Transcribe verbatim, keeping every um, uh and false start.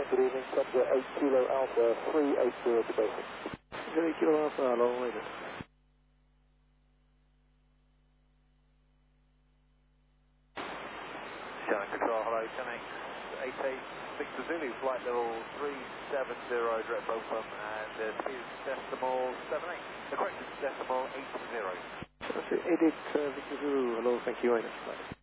good evening, Cobra eight Kilo Alpha three eight zero to basic. eight Kilo Alpha, hello, later. Shannon Control, hello, ten X eight eight six to Zulu, flight level three seven zero, direct Bolton, and uh, speed is decimal seven eight. The correct is decimal eight zero. eight eight uh, Victor Zulu, hello, thank you, later.